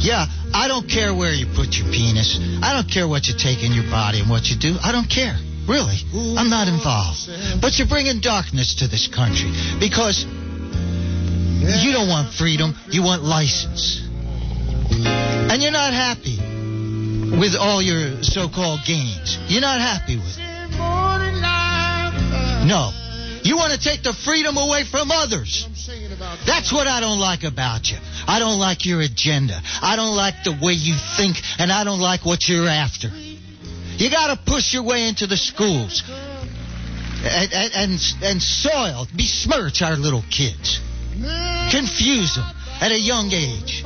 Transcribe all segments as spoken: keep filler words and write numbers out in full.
Yeah, I don't care where you put your penis. I don't care what you take in your body and what you do. I don't care. Really. I'm not involved. But you're bringing darkness to this country because you don't want freedom. You want license. And you're not happy with all your so-called gains. You're not happy with it. No. You want to take the freedom away from others. That's what I don't like about you. I don't like your agenda. I don't like the way you think, and I don't like what you're after. You got to push your way into the schools and, and, and, and soil, besmirch our little kids. Confuse them at a young age.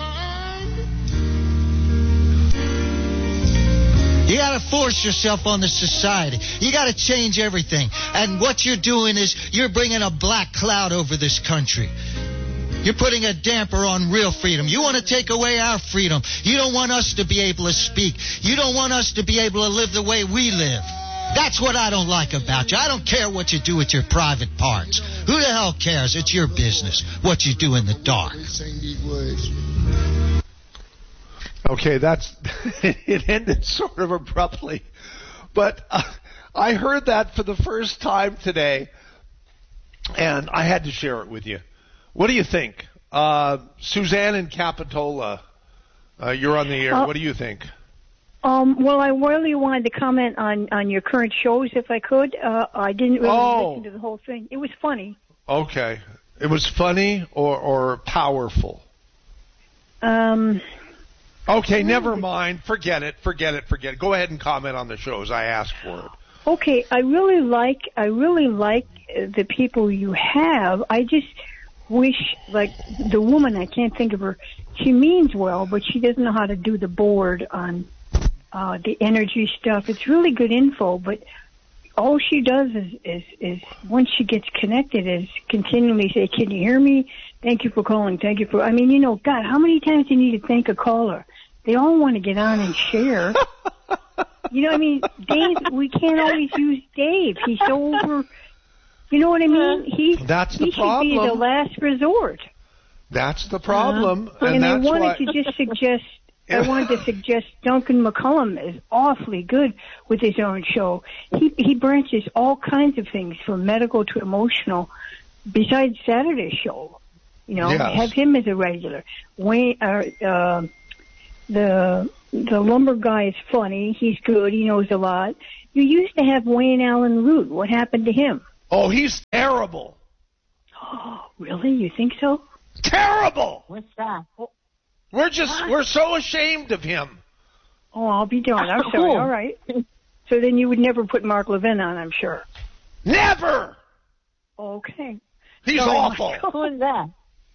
You got to force yourself on the society. You got to change everything. And what you're doing is you're bringing a black cloud over this country. You're putting a damper on real freedom. You want to take away our freedom. You don't want us to be able to speak. You don't want us to be able to live the way we live. That's what I don't like about you. I don't care what you do with your private parts. Who the hell cares? It's your business what you do in the dark. Okay, that's it ended sort of abruptly. But uh, I heard that for the first time today, and I had to share it with you. What do you think? Uh, Suzanne in Capitola, uh, you're on the air. Uh, what do you think? Um, well, I really wanted to comment on, on your current shows, if I could. Uh, I didn't really oh. listen to the whole thing. It was funny. Okay. It was funny or, or powerful? Um... Okay, never mind. Forget it. Forget it. Forget it. Go ahead and comment on the shows. I asked for it. Okay, I really like. I really like the people you have. I just wish, like the woman, I can't think of her. She means well, but she doesn't know how to do the board on uh, the energy stuff. It's really good info, but all she does is, is is once she gets connected, is continually say, "Can you hear me? Thank you for calling. Thank you for." I mean, you know, God, how many times do you need to thank a caller? They all want to get on and share. You know what I mean? Dave, we can't always use Dave. He's so over. You know what I mean? He, that's the he problem. He should be the last resort. That's the problem. Uh-huh. And, and that's I wanted why... to just suggest, I wanted to suggest Duncan McCullum is awfully good with his own show. He he branches all kinds of things from medical to emotional besides Saturday's show. You know, yes. Have him as a regular. Wayne, uh, uh, the the lumber guy is funny. He's good. He knows a lot. You used to have Wayne Allen Root. What happened to him? Oh, he's terrible. Oh, really? You think so? Terrible. What's that? We're just what? we're so ashamed of him. Oh, I'll be darned. I'm sorry. All right. So then you would never put Mark Levin on, I'm sure. Never. Okay. He's sorry, awful. Michael. Who is that?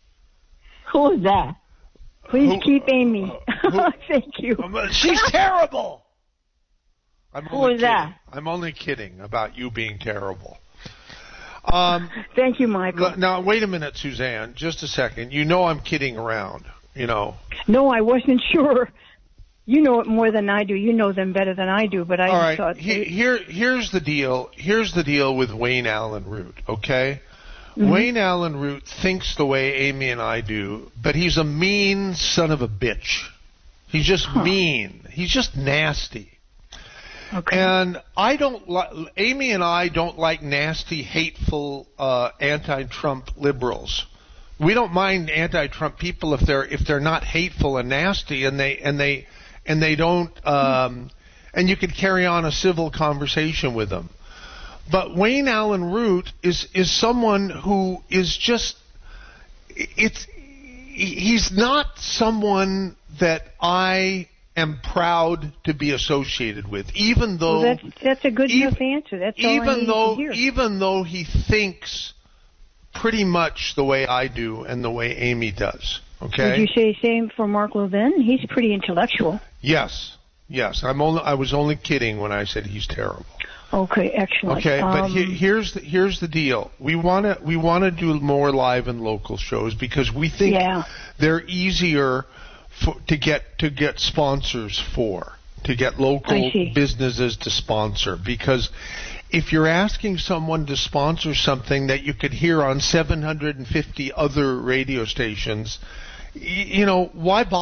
Who is that? Please who, keep Amy. Uh, who, Thank you. Um, she's terrible. I'm Who only is kidding. that? I'm only kidding about you being terrible. Um, Thank you, Michael. Now, wait a minute, Suzanne. Just a second. You know I'm kidding around, you know. No, I wasn't sure. You know it more than I do. You know them better than I do, but I All right. thought... He, here, here's the deal. Here's the deal with Wayne Allen Root, okay? Mm-hmm. Wayne Allen Root thinks the way Amy and I do, but he's a mean son of a bitch. He's just huh. mean. He's just nasty. Okay. And I don't like, Amy and I don't like nasty, hateful, uh, anti-Trump liberals. We don't mind anti-Trump people if they're, if they're not hateful and nasty and they, and they, and they don't, um, and you could carry on a civil conversation with them. But Wayne Allen Root is, is someone who is just, it's, he's not someone that I am proud to be associated with, even though... Well, that's, that's a good even, enough answer. That's all even I need though, to hear. Even though he thinks pretty much the way I do and the way Amy does, okay? Would you say same for Mark Levin? He's pretty intellectual. Yes, yes. I'm only, I was only kidding when I said he's terrible. Okay, excellent. Okay, um, but he, here's the, here's the deal. We want to we want to do more live and local shows because we think yeah. they're easier for, to get to get sponsors for, to get local businesses to sponsor. Because if you're asking someone to sponsor something that you could hear on seven hundred fifty other radio stations, y- you know, why bother?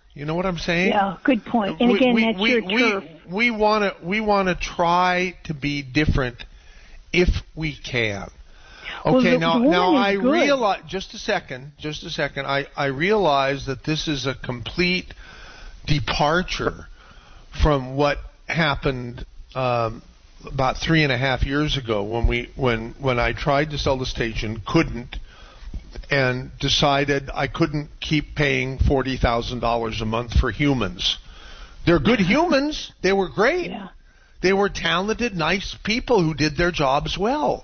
You know what I'm saying? Yeah, good point. And We- again, we, that's we, your we, turf. We want to we want to try to be different if we can. Well, Okay, the- now the woman now is I good. realize just a second, just a second. I I realize that this is a complete departure from what happened um, about three and a half years ago when we when when I tried to sell the station, couldn't, and decided I couldn't keep paying forty thousand dollars a month for humans. They're good humans. They were great. Yeah. They were talented, nice people who did their jobs well.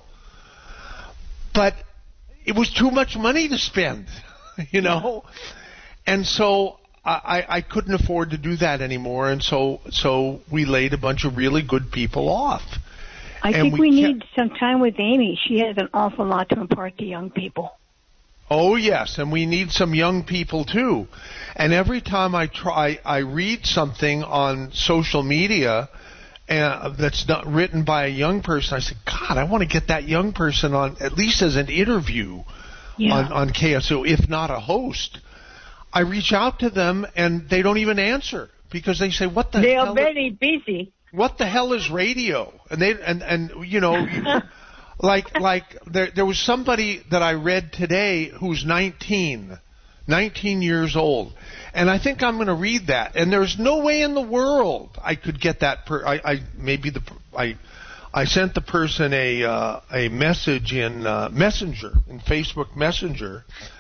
But it was too much money to spend, you know? And so I, I couldn't afford to do that anymore, and so so we laid a bunch of really good people off. I And think we we, kept- need some time with Amy. She has an awful lot to impart to young people. Oh yes, and we need some young people too. And every time I try, I read something on social media uh, that's not written by a young person. I say, God, I want to get that young person on at least as an interview Yeah. on, on K S O, if not a host. I reach out to them and they don't even answer because they say, "What the They hell? are very busy. What the hell is radio?" And they and and you know. Like, like there, there was somebody that I read today who's nineteen, nineteen years old, and I think I'm going to read that. And there's no way in the world I could get that. Per, I, I maybe the I, I sent the person a uh, a message in uh, Messenger, in Facebook Messenger,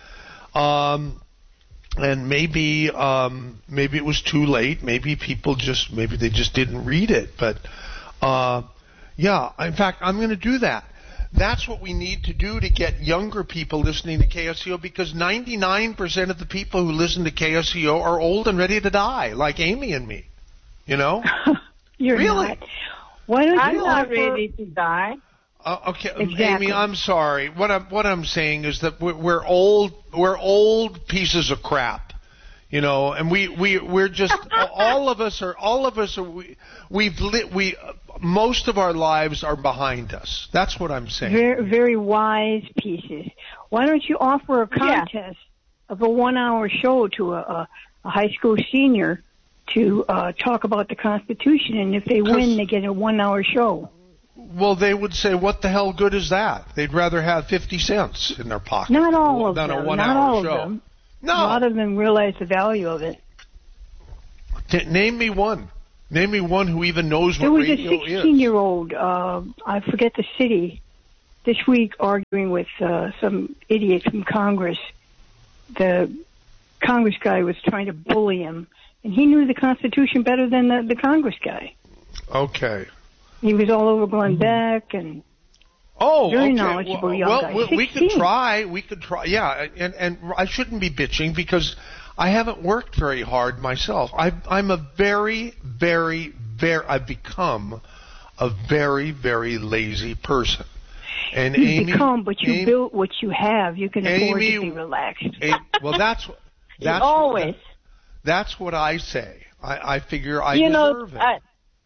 um, and maybe um, maybe it was too late. Maybe people just maybe they just didn't read it. But uh, yeah, in fact, I'm going to do that. That's what we need to do to get younger people listening to K S C O, because ninety-nine percent of the people who listen to K S C O are old and ready to die, like Amy and me. You know? You're Really? not. Why don't I'm you not offer... ready to die. Uh, okay, Exactly. Amy, I'm sorry. What I'm what I'm saying is that we're, we're old we're old pieces of crap. You know, and we we we're just all of us are all of us are we we've lit we most of our lives are behind us. That's what I'm saying. Very, very wise pieces. Why don't you offer a contest of a one-hour show to a, a, a high school senior to uh, talk about the Constitution, and if they win, they get a one-hour show. Well, they would say, "What the hell good is that?" They'd rather have fifty cents in their pocket Not all of than them. a Not one-hour all show. of them. No, A lot of them realize the value of it. T- name me one. Name me one who even knows There what was a radio is. sixteen-year-old, uh, I forget the city, this week arguing with uh, some idiot from Congress. The Congress guy was trying to bully him, and he knew the Constitution better than the, the Congress guy. Okay. He was all over Glenn Beck, and Oh, Very okay. knowledgeable well, young well, guy. we, we could sixteen. try. We could try. Yeah, and and I shouldn't be bitching because I haven't worked very hard myself. I, I'm a very, very, very. I've become a very, very lazy person. And you've Amy, become, but you Amy, built what you have. You can afford Amy- to be relaxed. A- well, that's that's Always. that's what I say. I, I figure I you know, deserve it. uh,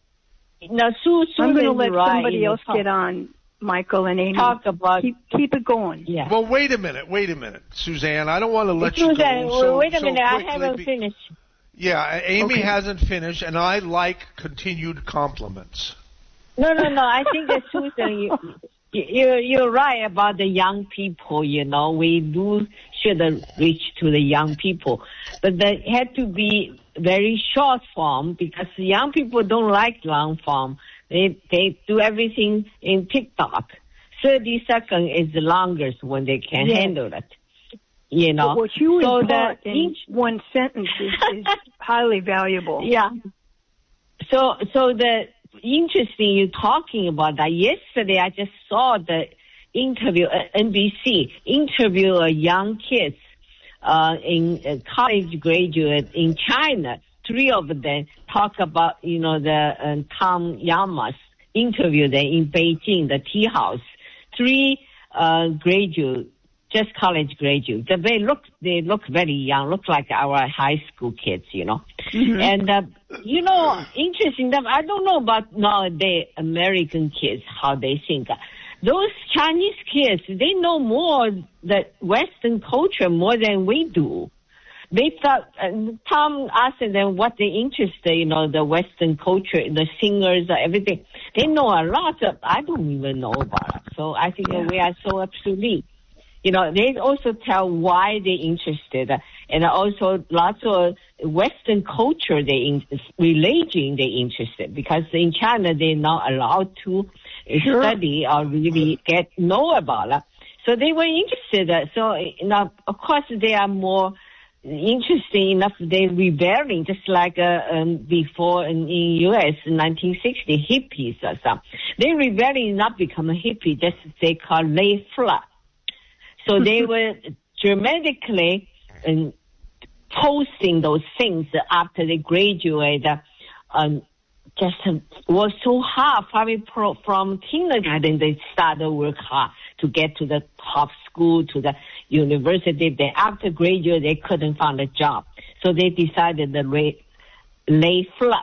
now, Sue, I'm going to Susan's let right, somebody you know, else get on, Michael and Amy. Talk about Keep, keep it going. yeah. Well, wait a minute, wait a minute, Suzanne. I don't want to let Susan, you go. well, so, wait a so minute, I quickly haven't be- finished. Yeah, Amy Okay. hasn't finished, and I like continued compliments. No, no, no. I think that Susan, you, you, you're right about the young people. You know, we do should reach to the young people, but that had to be very short form because the young people don't like long form. They they do everything in TikTok. Thirty seconds is the longest when they can Yes. handle it. You know, But what you so impart the in each one sentence is, is highly valuable. yeah. So, so the interesting you talking about that. Yesterday, I just saw the interview at N B C interview a young kids uh, in uh, college graduate in China. Three of them talk about you know the uh, Tom Yamas interview there in Beijing, the tea house. Three uh, graduate. Just college graduates. They look, they look very young, look like our high school kids, you know. Mm-hmm. And, uh, you know, interesting, that I don't know about nowadays American kids, how they think. Those Chinese kids, they know more the Western culture more than we do. they thought, uh, Tom asked them what they interested, you know, the Western culture, the singers, uh, everything. They know a lot of, I don't even know about it. So I think yeah. we are so obsolete. You know, they also tell why they're interested, uh, and also lots of Western culture, they in, religion they interested, because in China they're not allowed to sure. study or really get know about it. So they were interested. Uh, so, you know, of course, they are more interesting enough. They're rebelling, just like uh, um, before in the U S in nineteen sixty, hippies or something. They're rebelling, not become a hippie, just they call lay flat. So they were dramatically um, posting those things after they graduate. Um, just uh, was so hard. Probably pro, from kindergarten, they started work hard to get to the top school, to the university. Then after graduate, they couldn't find a job. So they decided to lay, lay flat.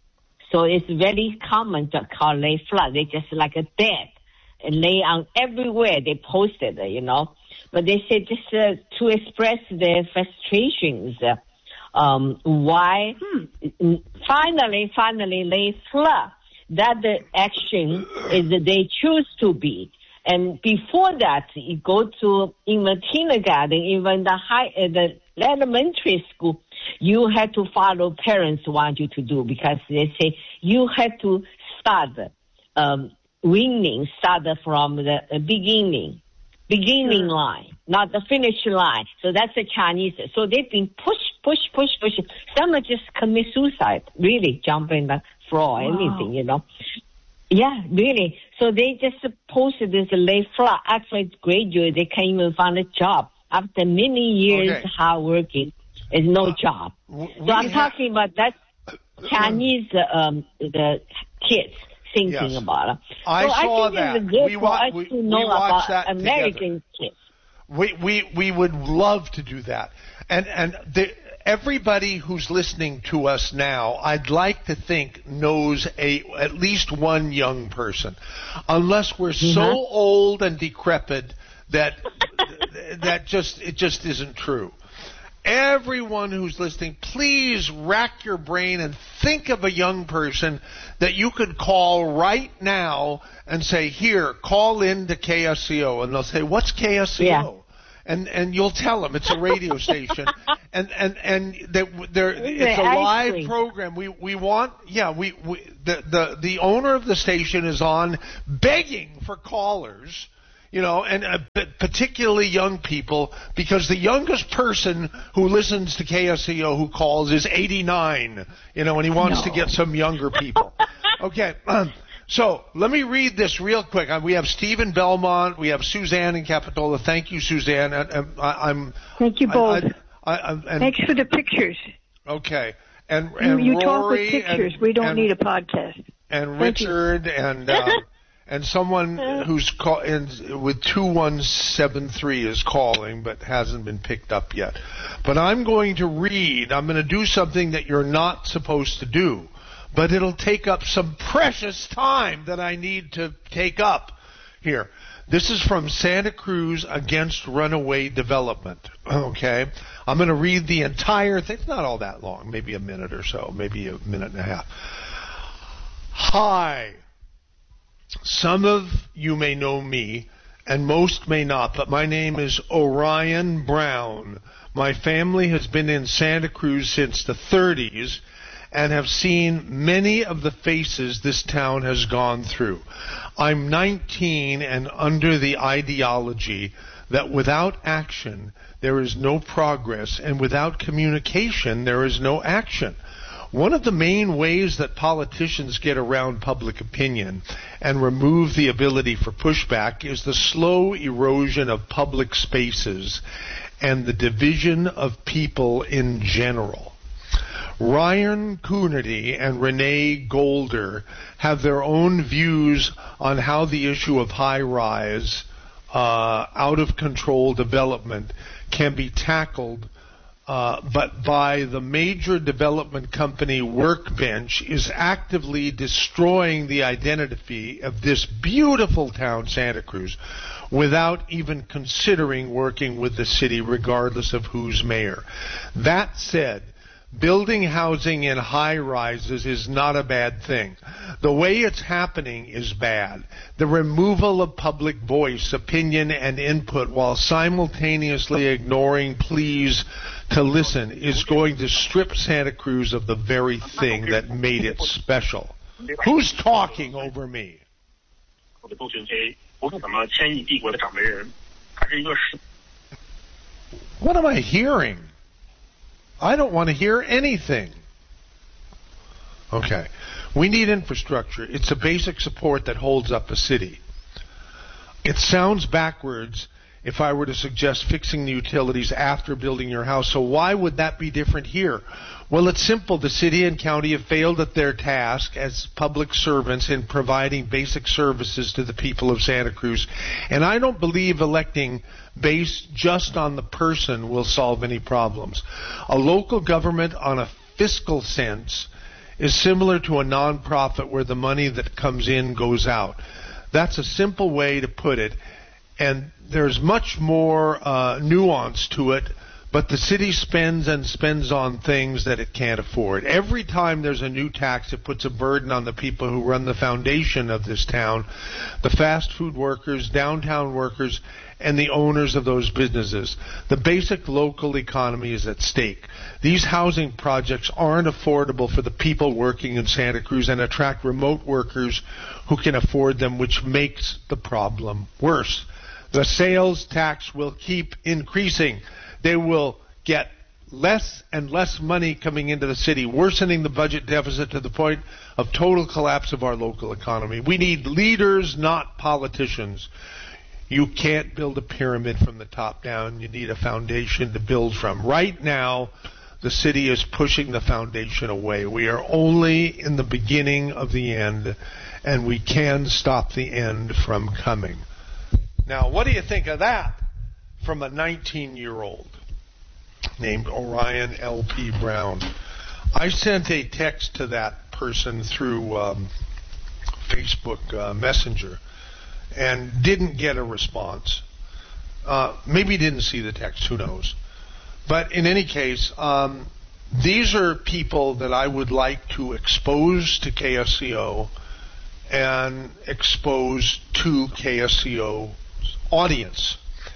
So it's very common to call lay flat. They just like a bed and lay on everywhere. They posted it, you know. But they said just uh, to express their frustrations. Uh, um, why hmm. finally, finally lay flat. That the action is that they choose to be. And before that, you go to in the kindergarten, even the high, uh, the elementary school, you had to follow parents want you to do, because they say you had to start um, winning, start from the uh, beginning, beginning sure. line, not the finish line. So that's the Chinese. So they've been push, push, push, push. Some are just commit suicide, really jumping the floor, wow. anything, you know. Yeah, really. So they just posted this lay flat. After graduate, they can't even find a job. After many years okay. hard working, there's no uh, job. So I'm have... talking about that Chinese um, the kids thinking yes. about it. I so saw I think that. It's good we, for wa- us we, to know we watched about that American together. kids. We we we would love to do that, and and the. Everybody who's listening to us now, I'd like to think, knows a at least one young person, unless we're mm-hmm. so old and decrepit that that just it just isn't true. Everyone who's listening, please rack your brain and think of a young person that you could call right now and say, "Here, call in to K S C O," and they'll say, "What's K S C O?" Yeah. And and you'll tell them it's a radio station, and and and that there it's a live program. We we want yeah we, we the the the owner of the station is on begging for callers, you know, and uh, particularly young people, because the youngest person who listens to K S C O who calls is eighty-nine, you know, and he wants no. to get some younger people. Okay. Um, So let me read this real quick. We have Stephen Belmont. We have Suzanne in Capitola. Thank you, Suzanne. I, I, I'm. Thank you both. I, I, I, and, Thanks for the pictures. Okay. And and you, you Rory talk with pictures. And, we don't and, need a podcast. And Thank Richard you. and uh, and someone who's call, in, with two one seven three is calling but hasn't been picked up yet. But I'm going to read. I'm going to do something that you're not supposed to do. But it'll take up some precious time that I need to take up here. This is from Santa Cruz Against Runaway Development. Okay? I'm going to read the entire thing. It's not all that long, maybe a minute or so, maybe a minute and a half. Hi. Some of you may know me, and most may not, but my name is Orion Brown. My family has been in Santa Cruz since the thirties, and have seen many of the faces this town has gone through. I'm nineteen and under the ideology that without action there is no progress, and without communication there is no action. One of the main ways that politicians get around public opinion and remove the ability for pushback is the slow erosion of public spaces and the division of people in general. Ryan Coonerty and Renee Golder have their own views on how the issue of high-rise, uh, out-of-control development can be tackled uh, but by the major development company Workbench, is actively destroying the identity of this beautiful town, Santa Cruz, without even considering working with the city, regardless of who's mayor. That said, building housing in high-rises is not a bad thing. The way it's happening is bad. The removal of public voice, opinion, and input while simultaneously ignoring pleas to listen is going to strip Santa Cruz of the very thing that made it special. Who's talking over me? What am I hearing? I don't want to hear anything. Okay. We need infrastructure. It's a basic support that holds up a city. It sounds backwards if I were to suggest fixing the utilities after building your house. So why would that be different here? Well, it's simple. The city and county have failed at their task as public servants in providing basic services to the people of Santa Cruz. And I don't believe electing based just on the person will solve any problems. A local government on a fiscal sense is similar to a nonprofit where the money that comes in goes out. That's a simple way to put it. And there's much more uh, nuance to it, but the city spends and spends on things that it can't afford. Every time there's a new tax, it puts a burden on the people who run the foundation of this town, the fast food workers, downtown workers, and the owners of those businesses. The basic local economy is at stake. These housing projects aren't affordable for the people working in Santa Cruz and attract remote workers who can afford them, which makes the problem worse. The sales tax will keep increasing. They will get less and less money coming into the city, worsening the budget deficit to the point of total collapse of our local economy. We need leaders, not politicians. You can't build a pyramid from the top down. You need a foundation to build from. Right now, the city is pushing the foundation away. We are only in the beginning of the end, and we can stop the end from coming. Now, what do you think of that from a nineteen-year-old named Orion L P Brown? I sent a text to that person through um, Facebook uh, Messenger and didn't get a response. Uh, maybe didn't see the text, who knows. But in any case, um, these are people that I would like to expose to K S C O and expose to K S C O audience,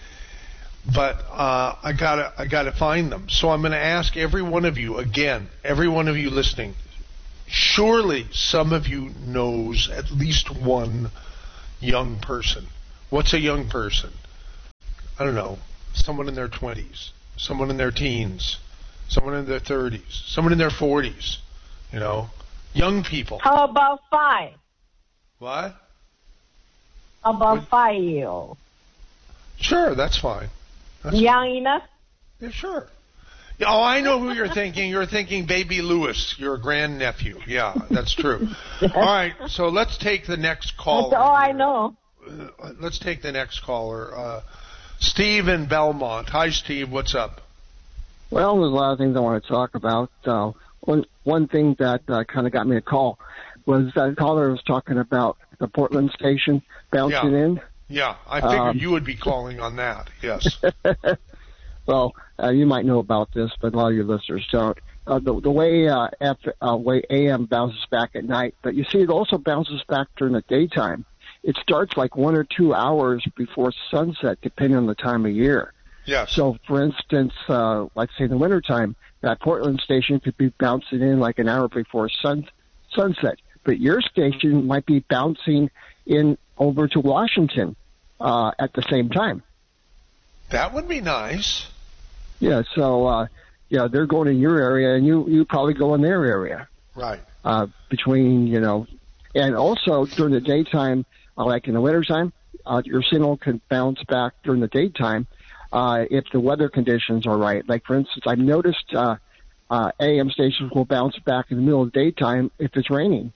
but uh, I gotta I gotta find them. So I'm going to ask every one of you again, every one of you listening. Surely some of you knows at least one young person. What's a young person? I don't know. Someone in their twenties, someone in their teens, someone in their thirties, someone in their forties. You know, young people. How about five? What? How about what? five year old? Sure, that's fine. That's Young fine. enough? Yeah, sure. Oh, I know who you're thinking. You're thinking Baby Lewis, your grandnephew. Yeah, that's true. All right, so let's take the next caller. That's all I know. Uh, let's take the next caller. Uh, Steve in Belmont. Hi, Steve. What's up? Well, there's a lot of things I want to talk about. Uh, one one thing that uh, kind of got me a call was that caller was talking about the Portland station bouncing yeah. in. Yeah, I figured um, you would be calling on that, yes. Well, uh, you might know about this, but a lot of your listeners don't. Uh, the, the way uh, F, uh, way A M bounces back at night, but you see it also bounces back during the daytime. It starts like one or two hours before sunset, depending on the time of year. Yes. So, for instance, uh, like say in the wintertime, that Portland station could be bouncing in like an hour before sun, sunset, but your station might be bouncing in over to Washington uh, at the same time. That would be nice. Yeah, so uh, yeah, they're going in your area, and you you probably go in their area. Right. Uh, between you know, and also during the daytime, uh, like in the wintertime, uh, your signal can bounce back during the daytime uh, if the weather conditions are right. Like for instance, I've noticed uh, uh, A M stations will bounce back in the middle of the daytime if it's raining.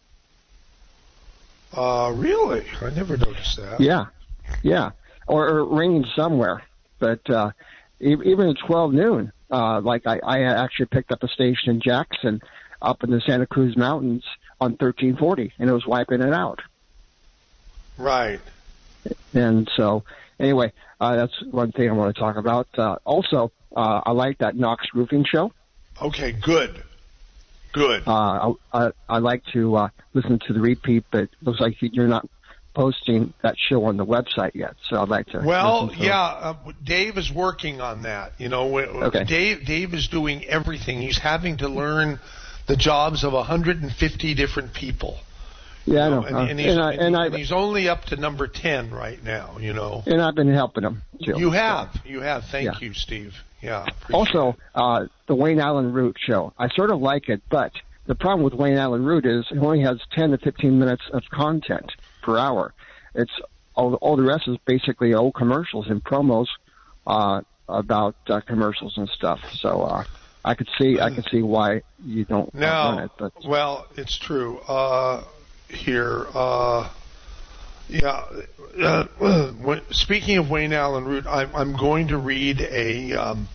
Uh, really? I never noticed that. Yeah, yeah, or, or raining somewhere. But uh, even at twelve noon, Uh, like I, I actually picked up a station in Jackson up in the Santa Cruz Mountains on thirteen forty, and it was wiping it out. Right. And so, anyway, uh, that's one thing I want to talk about. Uh, also, uh, I like that Knox Roofing show. Okay, good. Good. Uh, I, I, I like to uh, listen to the repeat, but it looks like you're not posting that show on the website yet, so I'd like to. Well, to yeah, uh, Dave is working on that. You know, okay. Dave Dave is doing everything. He's having to learn the jobs of one hundred fifty different people. Yeah, you know, I know. And, uh, and, he's, and, I, and, and he's only up to number ten right now, you know. And I've been helping him, too. You have. So. You have. Thank yeah. you, Steve. Yeah. Also, uh, the Wayne Allen Root show. I sort of like it, but the problem with Wayne Allen Root is it only has ten to fifteen minutes of content per hour. It's all, all the rest is basically old commercials and promos uh, about uh, commercials and stuff. So uh, I could see I could see why you don't now, run it. But well, it's true. Uh, here, uh, yeah. Uh, when, speaking of Wayne Allen Root, I'm, I'm going to read a um,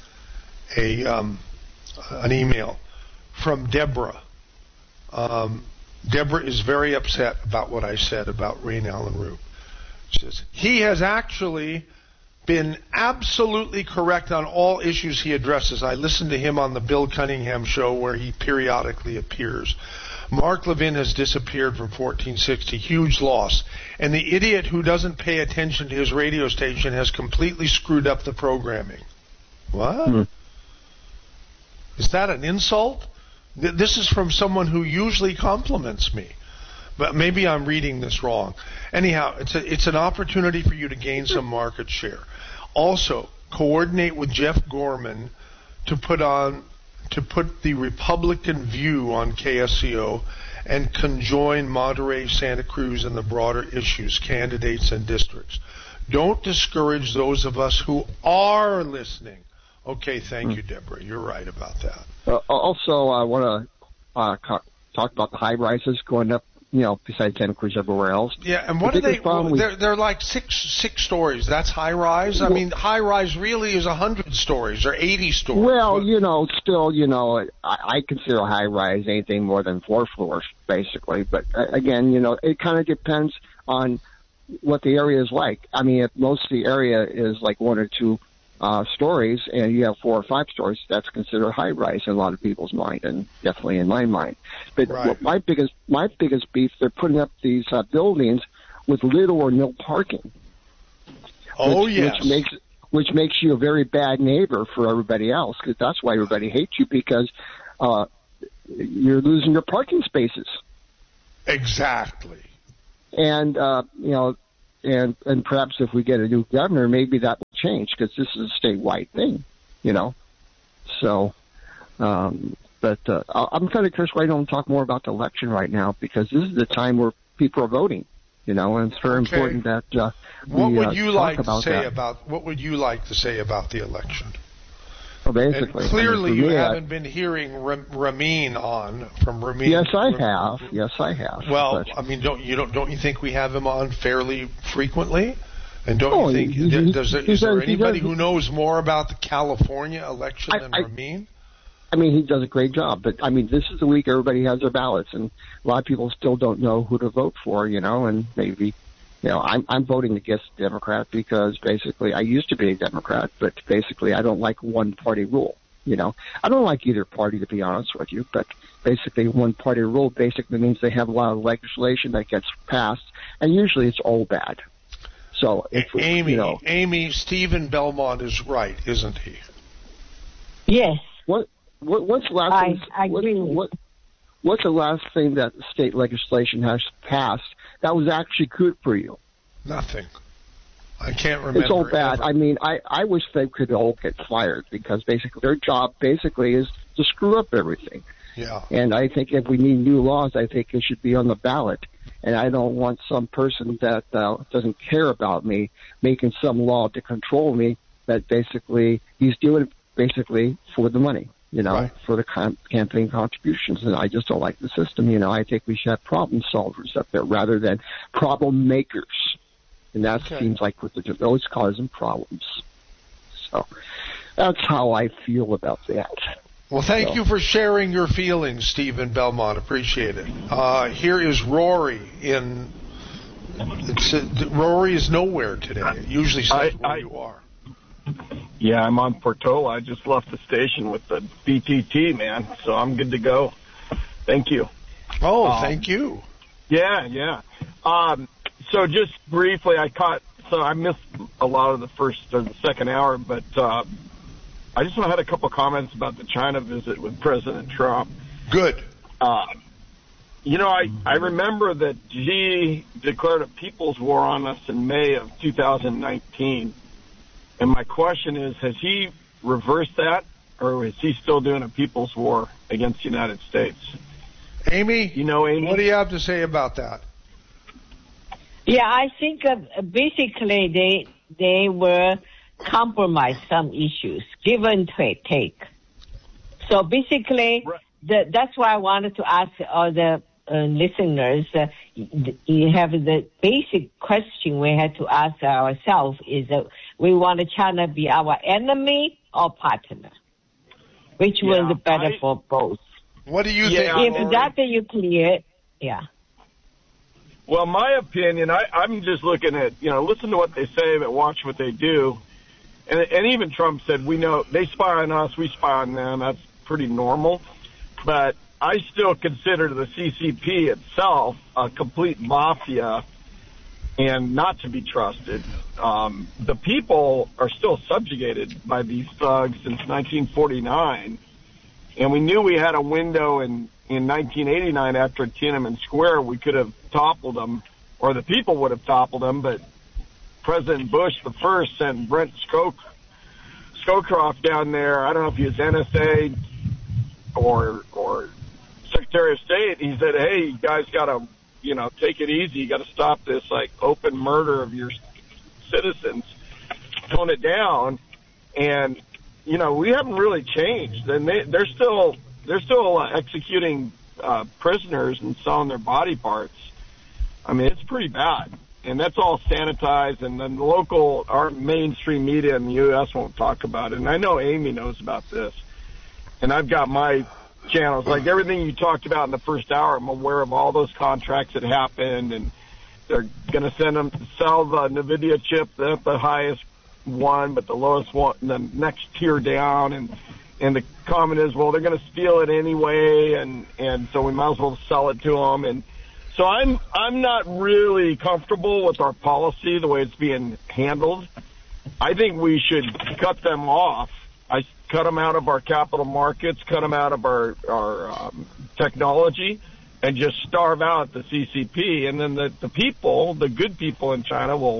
a um, an email from Deborah. Um, Deborah is very upset about what I said about Wayne Allen Root. She says, he has actually been absolutely correct on all issues he addresses. I listened to him on the Bill Cunningham show where he periodically appears. Mark Levin has disappeared from fourteen sixty. Huge loss. And the idiot who doesn't pay attention to his radio station has completely screwed up the programming. What? Hmm. Is that an insult? This is from someone who usually compliments me. But maybe I'm reading this wrong. Anyhow, it's a, it's an opportunity for you to gain some market share. Also, coordinate with Jeff Gorman to put on to put the Republican view on K S C O and conjoin Monterey, Santa Cruz, and the broader issues, candidates, and districts. Don't discourage those of us who are listening. Okay, thank you, Deborah. You're right about that. Uh, also, I want to uh, talk about the high rises going up, you know, besides Santa Cruz, everywhere else. Yeah, and what are they? Well, we, they're, they're like six six stories. That's high rise. I well, mean, high rise really is a hundred stories or eighty stories. Well, but, you know, still, you know, I, I consider high rise anything more than four floors, basically. But uh, again, you know, it kind of depends on what the area is like. I mean, if most of the area is like one or two uh, stories, and you have four or five stories, that's considered high rise in a lot of people's mind, and definitely in my mind. But right. what my biggest my biggest beef, they're putting up these uh, buildings with little or no parking. Oh which, yes, which makes which makes you a very bad neighbor for everybody else, because that's why everybody hates you, because uh, you're losing your parking spaces. Exactly. And uh, you know. And and perhaps if we get a new governor, maybe that will change, because this is a statewide thing, you know. So, um, but uh, I'm kind of curious why I don't talk more about the election right now, because this is the time where people are voting, you know, and it's very okay. important that uh, what we would uh, you talk like about to say that. about what would you like to say about the election? Well, basically, and clearly, I mean, you me, haven't I, been hearing Ramin on from Ramin. Yes, I have. Yes, I have. Well, but, I mean, don't you don't don't you think we have him on fairly frequently? And don't oh, you think he, he, does there, he is there does, anybody does, who knows more about the California election I, than I, Ramin? I mean, he does a great job, but I mean, this is the week everybody has their ballots, and a lot of people still don't know who to vote for, you know, and maybe. You know, I'm I'm voting against Democrat because basically I used to be a Democrat, but basically I don't like one party rule. You know, I don't like either party, to be honest with you, but basically one party rule basically means they have a lot of legislation that gets passed, and usually it's all bad. So, if, Amy, you know, Amy, Stephen Belmont is right, isn't he? Yes. What what what's the last? I, thing, I what, agree. What, what's the last thing that state legislation has passed that was actually good for you? Nothing. I can't remember. It's all bad. Ever. I mean, I, I wish they could all get fired, because basically their job basically is to screw up everything. Yeah. And I think if we need new laws, I think it should be on the ballot. And I don't want some person that uh, doesn't care about me making some law to control me, that basically he's doing it basically for the money, you know, right. for the com- campaign contributions. And I just don't like the system. You know, I think we should have problem solvers up there rather than problem makers. And that okay. seems like what they're always causing problems. So, that's how I feel about that. Well, thank so. you for sharing your feelings, Stephen Belmont. Appreciate it. Uh, here is Rory in. It's, uh, Rory is nowhere today. It usually says I, where I, you are. Yeah, I'm on Portola. I just left the station with the B T T, man, so I'm good to go. Thank you. Oh, um, thank you. Yeah, yeah. Um, so just briefly, I caught. So I missed a lot of the first or the second hour, but uh, I just had a couple comments about the China visit with President Trump. Good. Uh, you know, I, I remember that Xi declared a people's war on us in May of two thousand nineteen. And my question is, has he reversed that, or is he still doing a people's war against the United States? Amy, you know, Amy, what do you have to say about that? Yeah, I think uh, basically they they were compromise some issues, give and take. So basically, right. the, that's why I wanted to ask all the uh, listeners. Uh, you have the basic question we had to ask ourselves is that we want China to be our enemy or partner, which yeah, was better I, for both. What do you yeah, think? If Rory? that you clear, yeah. Well, my opinion, I, I'm just looking at, you know, listen to what they say, but watch what they do. And, and even Trump said, we know they spy on us, we spy on them. That's pretty normal. But I still consider the C C P itself a complete mafia and not to be trusted. Um, the people are still subjugated by these thugs since nineteen forty-nine. And we knew we had a window in, in nineteen eighty-nine after Tiananmen Square. We could have toppled them, or the people would have toppled them, but President Bush the first sent Brent Scowcroft Scowcroft down there. I don't know if he was N S A or or Secretary of State. He said, hey, you guys got to, you know, take it easy. You got to stop this, like, open murder of your citizens. Tone it down. And, you know, we haven't really changed. And they, they're still they're still uh, executing uh, prisoners and selling their body parts. I mean, it's pretty bad. And that's all sanitized, and then the local, our mainstream media in the U S won't talk about it. And I know Amy knows about this. And I've got my channels, like everything you talked about in the first hour, I'm aware of all those contracts that happened, and they're going to send them, sell the NVIDIA chip, the, the highest one, but the lowest one, the next tier down, and and the comment is, well, they're going to steal it anyway, and, and so we might as well sell it to them, and so I'm I'm not really comfortable with our policy, the way it's being handled. I think we should cut them off. I cut them out of our capital markets, cut them out of our our um, technology, and just starve out the C C P. And then the, the people, the good people in China, will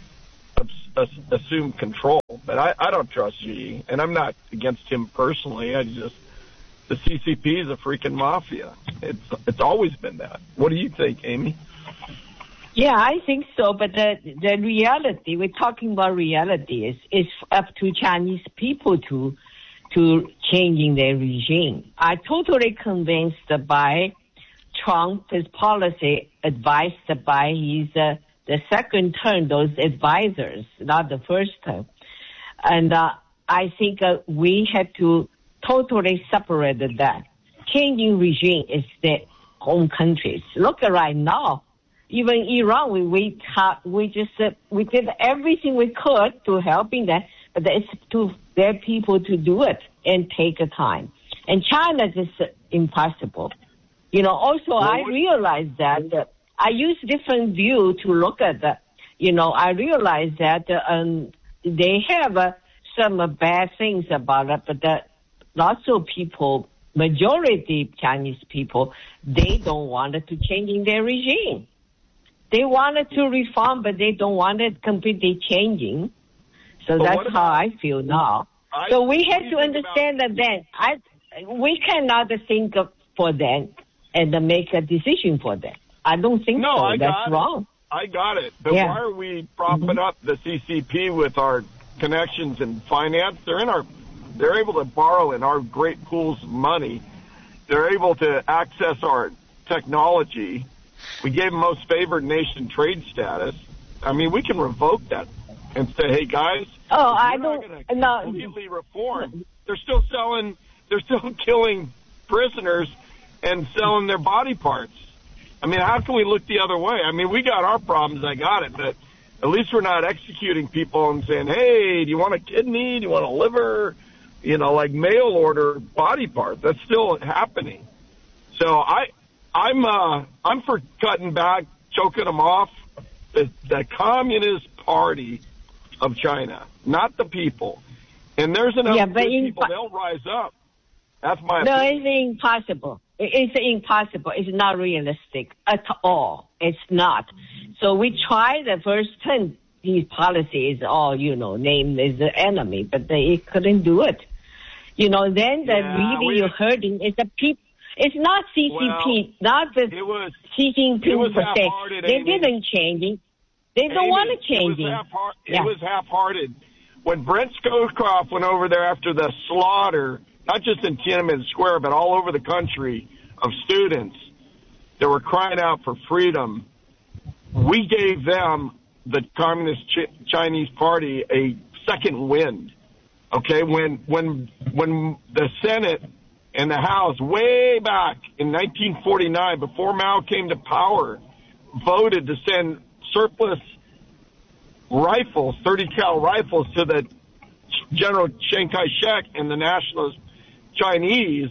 as, assume control. But I, I don't trust Xi, and I'm not against him personally. I just the C C P is a freaking mafia. It's it's always been that. What do you think, Amy? Yeah, I think so. But the the reality, we're talking about reality, is is up to Chinese people to to changing their regime. I totally convinced by Trump, his policy advised by his uh, the second term, those advisors, not the first term. And uh, I think uh, we have to totally separate that. Changing regime is their home countries. Look at right now. Even Iran, we we, ha- we just uh, we did everything we could to helping them, but it's to their people to do it and take a time. And China is uh, impossible. You know. Also, well, I realized that uh, I use different view to look at that. You know, I realized that uh, um, they have uh, some uh, bad things about it, but uh, lots of people, majority Chinese people, they don't want it to changing their regime. They wanted to reform, but they don't want it completely changing. So but that's how I feel now. I, so we have to understand about, that then I, we cannot think of for them and make a decision for them. I don't think no, so. I That's got wrong. It. I got it. But yeah. why are we propping mm-hmm. up the C C P with our connections in finance? They're in our, they're able to borrow in our great pools of money. They're able to access our technology. We gave them most favored nation trade status. I mean, we can revoke that and say, hey, guys, oh, I we're not don't, going to no. completely reform. They're still selling, they're still killing prisoners and selling their body parts. I mean, how can we look the other way? I mean, we got our problems, I got it, but at least we're not executing people and saying, hey, do you want a kidney? Do you want a liver? You know, like mail order body parts. That's still happening. So I, I'm, uh, I'm for cutting back, choking them off. The, the Communist Party of China, not the people. And there's enough yeah, good in, people, they'll rise up. That's my No, opinion. it's impossible. It's impossible. It's not realistic at all. It's not. So we tried the first ten. These policies, all, you know, named as the enemy, but they couldn't do it. You know, then the Yeah, really we- you're hurting is the people. It's not C C P, Well, not the it was, Xi Jinping it was per se. half-hearted, They Amy. didn't change it. They don't Amy, want to change it. it. Was half-heart, Yeah. It was half-hearted. When Brent Scowcroft went over there after the slaughter, not just in Tiananmen Square, but all over the country, of students that were crying out for freedom, we gave them, the Communist Ch- Chinese Party, a second wind. Okay, when when when the Senate and the House, way back in nineteen forty-nine, before Mao came to power, voted to send surplus rifles, thirty cal rifles, to the General Chiang Kai-shek and the nationalist Chinese,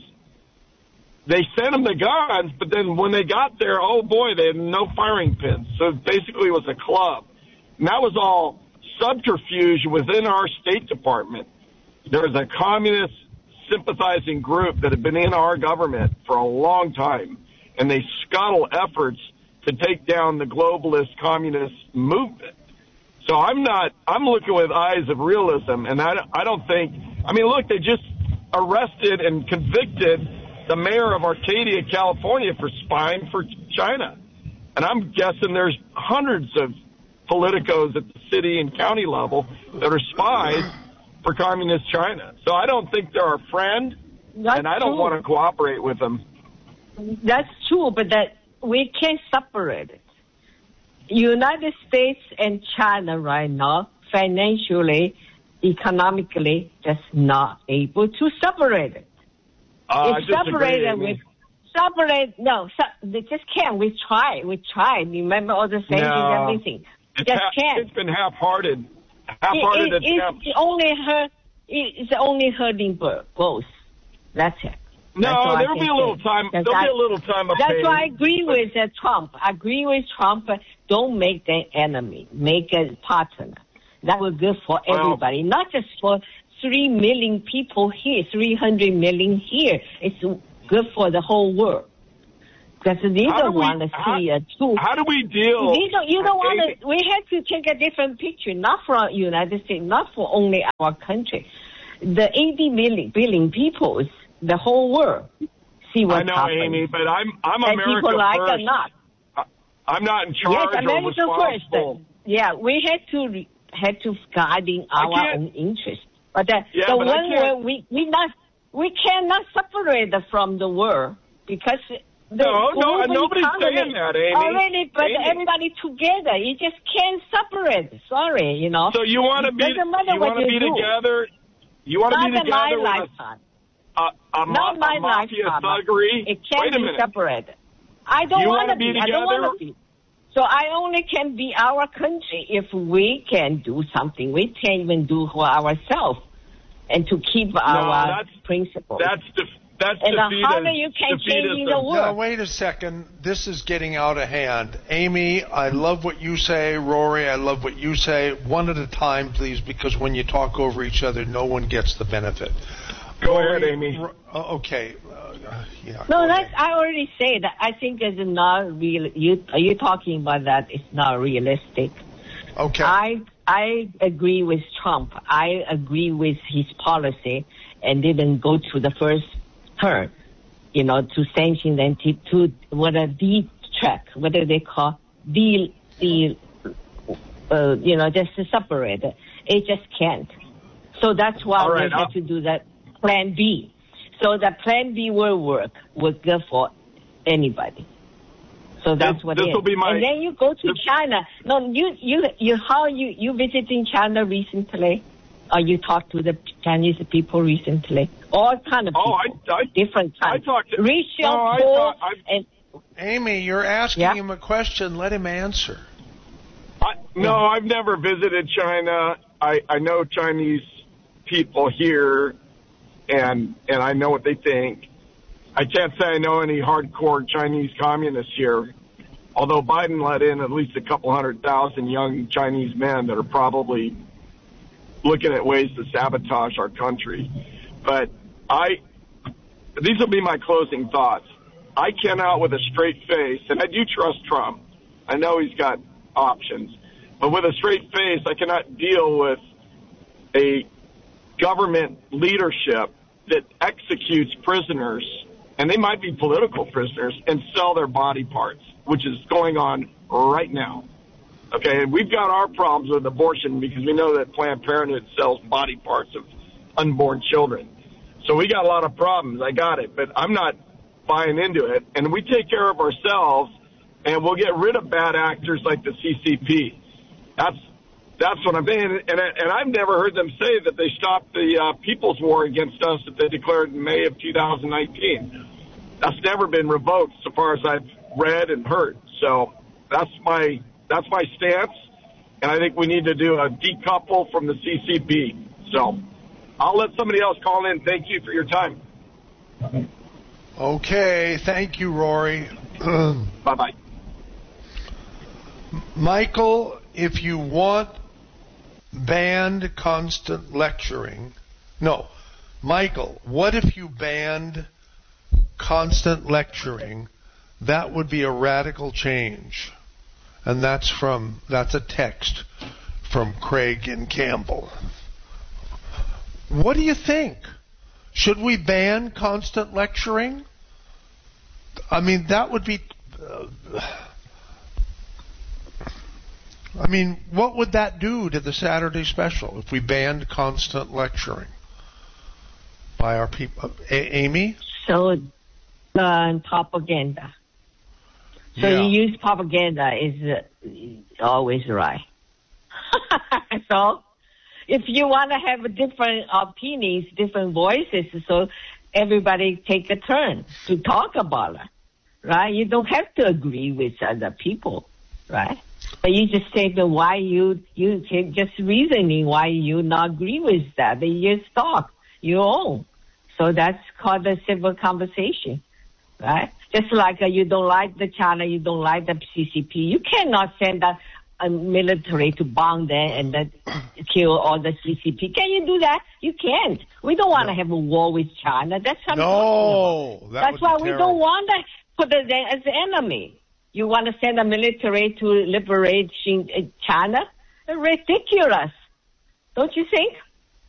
they sent them the guns, but then when they got there, oh boy, they had no firing pins. So basically it was a club. And that was all subterfuge within our State Department. There was a communist sympathizing group that had been in our government for a long time, and they scuttle efforts to take down the globalist communist movement. So I'm not, I'm looking with eyes of realism, and I, I don't think, I mean, look, they just arrested and convicted the mayor of Arcadia, California, for spying for China. And I'm guessing there's hundreds of politicos at the city and county level that are spies for communist China. So I don't think they're our friend, That's and I don't true. want to cooperate with them. That's true, but that we can't separate it. United States and China right now, financially, economically, just not able to separate it. Uh, I It's disagree, separated Amy. with separate. No, se- they just can't. We tried. We tried. Remember all the sanctions, No. everything. It's, Just half, can't. it's been half-hearted. Half-hearted It, it, attempts. it's only hurt. It's only hurting bo- both. That's it. That's all No, I there'll can be a little say. time. That's There'll I- be a little time of That's pain. why I agree with uh, Trump. I agree with Trump. uh, Don't make the enemy. Make a partner. That will good for Well- everybody, not just for three million people here, three hundred million here. It's good for the whole world. Because they How do don't we- want to how- see a two. How do we deal? You don't, you don't want Amy, to, we have to take a different picture, not for United States, not for only our country. The eighty million, billion people, the whole world, see what's I know, happening. Amy, but I'm I'm and America people like first. or not. I- I'm not in charge Yes, or America first. responsible. Yeah, we had to, re- had to guarding I our can't- own interest. But the, Yeah, the but I one can't- where we, we not, we cannot separate it from the world because the No, no, global nobody's economy saying that, Amy. already, but Amy. everybody together, you just can't separate. Sorry, you know. So you want to It be doesn't matter you what want to you be do. together? You want to Not be in my together with lifetime. a, a, a, ma- Not my a mafia lifetime. thuggery? It can't Wait a be minute. separated. I don't You want wanna to be be. I don't together? want to be. So I only can be our country if we can do something. We can't even do for ourselves and to keep our that's- principles. That's def- that's and the defeatism. harder you can change defeatism. the Now, world. wait a second. This is getting out of hand. Amy, I love what you say. Rory, I love what you say. One at a time, please, because when you talk over each other, no one gets the benefit. Go Rory, ahead, Amy. R- uh, okay. Uh, yeah, No, go that's, ahead. I already said that. I think it's not real. You, are you talking about that? It's not realistic. Okay. I I agree with Trump. I agree with his policy and didn't go to the first turn, you know, to sanction them to, to what a D track, whatever they call the the uh, you know, just to separate it. It just can't. So that's why All right, we had I'll- to do that plan B. So the plan B will work, will good for anybody. So that's this, what this it is. will be my, and then you go to this, China. No, you, you, you, how you, you visiting China recently? Or you talked to the Chinese people recently? All kind of people. Oh, I, I different kinds. I talked to, racial, no, I poor, talk, and Amy, you're asking yeah. him a question. Let him answer. I, no, I've never visited China. I, I know Chinese people here, and and I know what they think. I can't say I know any hardcore Chinese communists here, although Biden let in at least a couple hundred thousand young Chinese men that are probably looking at ways to sabotage our country. But I, these will be my closing thoughts. I cannot with a straight face, and I do trust Trump. I know he's got options. But with a straight face, I cannot deal with a government leadership that executes prisoners, and they might be political prisoners, and sell their body parts, which is going on right now. Okay, and we've got our problems with abortion because we know that Planned Parenthood sells body parts of unborn children. So we got a lot of problems. I got it, but I'm not buying into it. And we take care of ourselves, and we'll get rid of bad actors like the C C P. That's that's what I'm saying. And, and I've never heard them say that they stopped the uh, People's War against us that they declared in May of two thousand nineteen. That's never been revoked, so far as I've read and heard. So that's my that's my stance, and I think we need to do a decouple from the C C P. So I'll let somebody else call in. Thank you for your time. Okay, thank you, Rory. Bye-bye. Michael, if you want banned constant lecturing, no, Michael, what if you banned constant lecturing? That would be a radical change. And that's from, that's a text from Craig and Campbell. What do you think? Should we ban constant lecturing? I mean, that would be, uh, I mean, what would that do to the Saturday special if we banned constant lecturing by our people? A- Amy? So, uh, propaganda. So Yeah. you use propaganda is uh, always right. So if you want to have different opinions, different voices, so everybody take a turn to talk about it, right? You don't have to agree with other people, right? But you just say the why you, you can just reasoning why you not agree with that. They just talk your own. So that's called a civil conversation, right? Just like uh, you don't like the China, you don't like the C C P. You cannot send a, a military to bomb them and then kill all the C C P. Can you do that? You can't. We don't want to no. have a war with China. That's what I'm no, talking about. That That's why we don't want to put them as the enemy. You want to send a military to liberate China? Ridiculous. Don't you think?